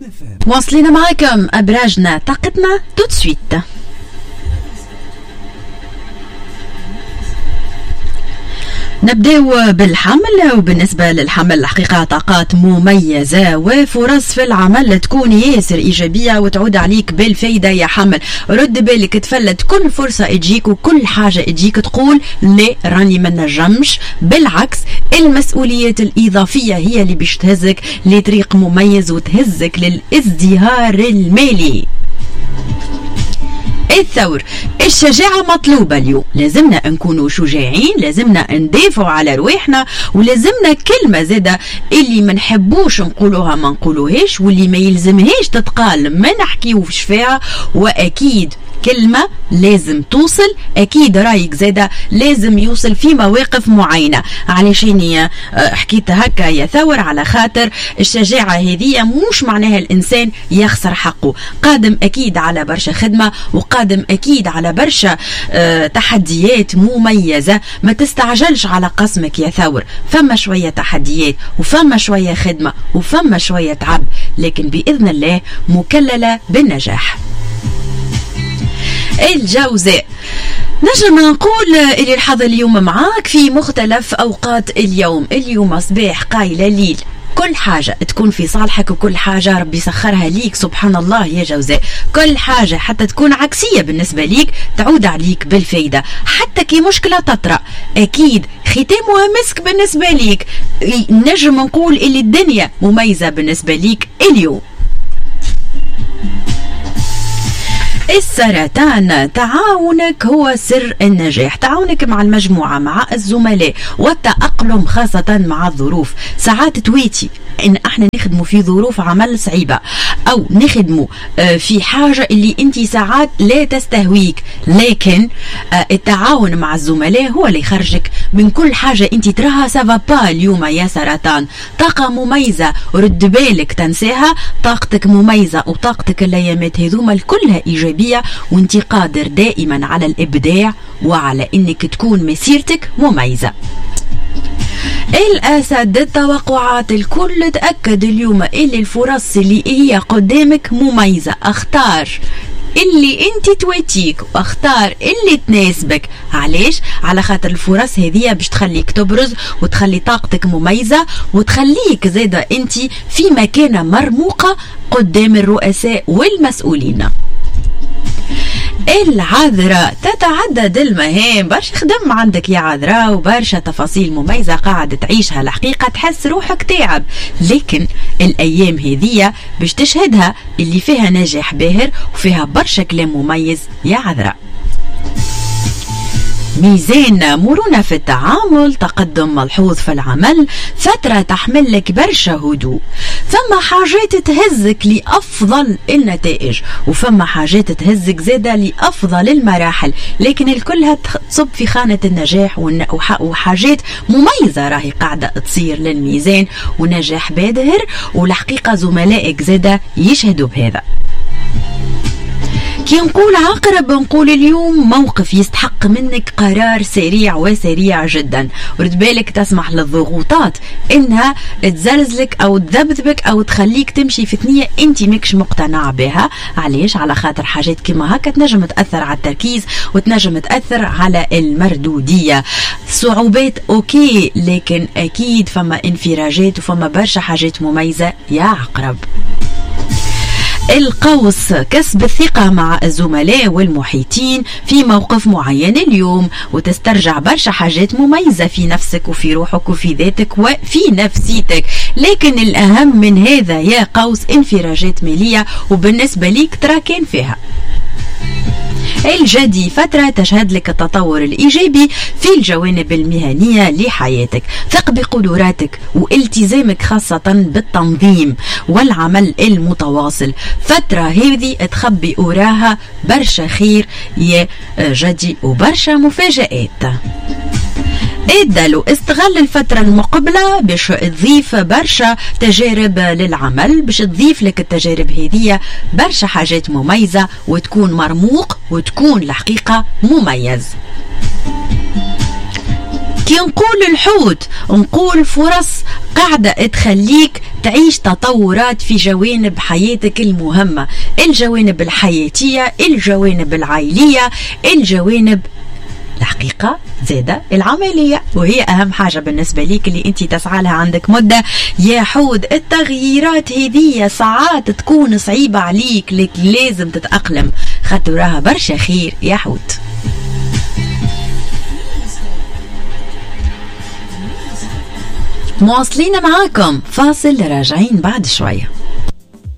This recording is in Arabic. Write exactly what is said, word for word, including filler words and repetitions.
واصلين معاكم أبراجنا طاقتنا tout de suite. نبداو بالحمل. وبالنسبة للحمل الحقيقة طاقات مميزة وفرص في العمل تكون ياسر إيجابية وتعود عليك بالفايدة يا حمل. رد بالك تفلت كل فرصة تجيك وكل حاجة تجيك تقول لا راني ما نجمش، بالعكس المسؤوليات الإضافية هي اللي باش تهزك لطريق مميز وتهزك للازدهار المالي. الثور، الشجاعة مطلوبة اليوم، لازمنا نكونوا شجاعين، لازمنا ندافعوا على رواحنا، ولازمنا كلمة زادة اللي ما نحبوش نقولوها ما نقولوهاش، واللي ما يلزمهاش تتقال ما نحكيوش فيها، وأكيد كلمة لازم توصل، أكيد رايك زادة لازم يوصل في مواقف معينة. علشان حكيت هكا يا ثور على خاطر الشجاعة هذه مش معناها الإنسان يخسر حقه، قادم أكيد على برشا خدمة وقادم أكيد على برشا أه تحديات مميزة. ما تستعجلش على قسمك يا ثور، فما شوية تحديات وفما شوية خدمة وفما شوية تعب، لكن بإذن الله مكللة بالنجاح. الجوزاء، نجم نقول اللي الحظ اليوم معاك في مختلف أوقات اليوم. اليوم صباح قايلة ليل، كل حاجة تكون في صالحك وكل حاجة ربي سخرها ليك سبحان الله يا جوزاء. كل حاجة حتى تكون عكسية بالنسبة ليك تعود عليك بالفايدة، حتى كي مشكلة تطرأ أكيد ختامها مسك بالنسبة ليك. نجم نقول اللي الدنيا مميزة بالنسبة ليك اليوم. السرطان، تعاونك هو سر النجاح، تعاونك مع المجموعة مع الزملاء والتأقلم خاصة مع الظروف. ساعات تويتي ان احنا نخدموا في ظروف عمل صعيبة او نخدموا في حاجة اللي انت ساعات لا تستهويك، لكن التعاون مع الزملاء هو اللي يخرجك من كل حاجة انت تراها سافا با. اليوم يا سرطان طاقة مميزة، رد بالك تنساها، طاقتك مميزة وطاقتك الايامات هذوما كلها ايجابية، وانت قادر دائما على الابداع وعلى انك تكون مسيرتك مميزة. الأسد، التوقعات الكل تأكد اليوم اللي الفرص اللي هي قدامك مميزة. اختار اللي انت تويتيك واختار اللي تناسبك. علاش؟ على خاطر الفرص هذه باش تخليك تبرز وتخلي طاقتك مميزة وتخليك زادة انت في مكانة مرموقة قدام الرؤساء والمسؤولين. العذراء، تتعدد المهام، برشا خدم عندك يا عذراء وبرشا تفاصيل مميزة قاعد تعيشها، الحقيقة تحس روحك تعب، لكن الأيام هذية باش تشهدها اللي فيها نجاح باهر وفيها برشا كلام مميز يا عذراء. ميزان، مرونة في التعامل، تقدم ملحوظ في العمل، فترة تحمل لك برشا هدوء، فما حاجات تهزك لأفضل النتائج وفما حاجات تهزك زادة لأفضل المراحل، لكن الكلها تصب في خانة النجاح وحاجات مميزة راهي قاعدة تصير للميزان ونجاح باهر، والحقيقة زملائك زادة يشهدوا بهذا. كي نقول عقرب نقول اليوم موقف يستحق منك قرار سريع وسريع جدا، ورد بالك تسمح للضغوطات انها تزلزلك او تذبذبك او تخليك تمشي في ثنية انت ماكش مقتنع بها. علاش؟ على خاطر حاجات كما هكا تنجم تأثر على التركيز وتنجم تأثر على المردودية. صعوبات اوكي، لكن اكيد فما انفراجات وفما برشا حاجات مميزة يا عقرب. القوس، كسب الثقة مع الزملاء والمحيطين في موقف معين اليوم، وتسترجع برشا حاجات مميزة في نفسك وفي روحك وفي ذاتك وفي نفسيتك، لكن الأهم من هذا يا قوس انفراجات مالية وبالنسبة ليك ترى كان فيها. الجدي، فترة تشهد لك التطور الإيجابي في الجوانب المهنية لحياتك، ثق بقدراتك والتزامك خاصة بالتنظيم والعمل المتواصل. فترة هذه تخبي وراها برشا خير يا جدي وبرشا مفاجآت. الدلو، استغل الفترة المقبلة باش تضيف برشا تجارب للعمل، باش تضيف لك التجارب هذه برشا حاجات مميزة وتكون مرموق وتكون الحقيقة مميز. كي نقول الحوت نقول فرص قاعدة تخليك تعيش تطورات في جوانب حياتك المهمة، الجوانب الحياتية، الجوانب العائلية، الجوانب الحقيقة زادة العملية، وهي أهم حاجة بالنسبة ليك اللي أنت تسعى لها عندك مدة يا حوت. التغييرات هذه ساعات تكون صعيبة عليك لكن لازم تتأقلم، خاطر راها برشا خير يا حوت. مواصلين معاكم فاصل، راجعين بعد شوية.